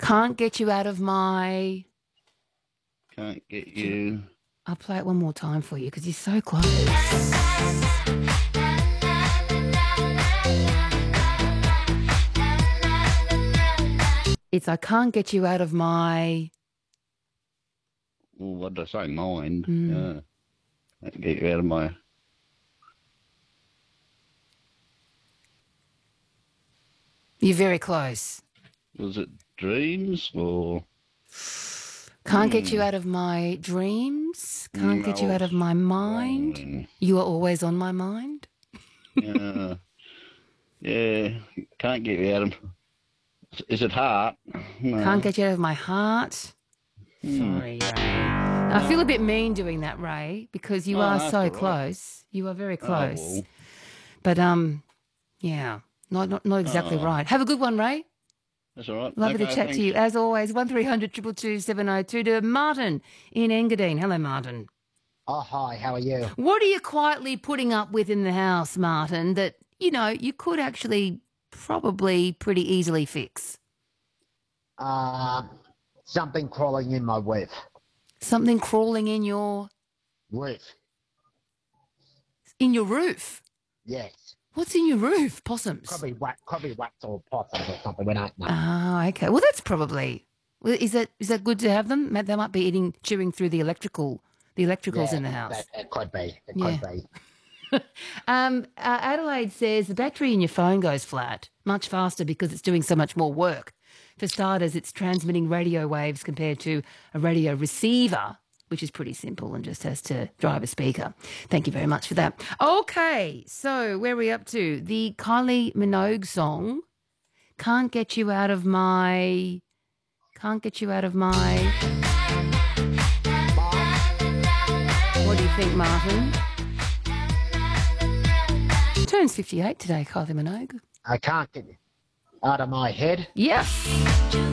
Can't get you out of my... Can't get you. I'll play it one more time for you because you're so close. It's I can't get you out of my... Well, what did I say? Mind. Mm. I can get you out of my... You're very close. Was it dreams or... Can't get you out of my dreams. Can't get you out of my mind. Wrong. You are always on my mind. Yeah. Can't get you out of... Is it heart? No. Can't get you out of my heart. Sorry, Ray. I feel a bit mean doing that, Ray, because you are so close. You are very close. Oh, well. But, yeah, not exactly right. Have a good one, Ray. That's all right. Lovely to chat thanks. to you. As always, 1300 222 702 to Martin in Engadine. Hello, Martin. Oh, hi, how are you? What are you quietly putting up with in the house, Martin, that, you know, you could actually probably pretty easily fix? Something crawling in my roof. Something crawling in your... Roof. In your roof? Yes. What's in your roof? Possums? Could be rats or possums or something. We don't know. Oh, okay. Well, that's probably... Well, is that good to have them? They might be chewing through the electricals in the house. It could be. It could be. Adelaide says the battery in your phone goes flat much faster because it's doing so much more work. For starters, it's transmitting radio waves compared to a radio receiver, which is pretty simple and just has to drive a speaker. Thank you very much for that. Okay, so where are we up to? The Kylie Minogue song, Can't Get You Out of My... Can't Get You Out of My... What do you think, Martin? Turns 58 today, Kylie Minogue. I can't get it out of my head. Yes.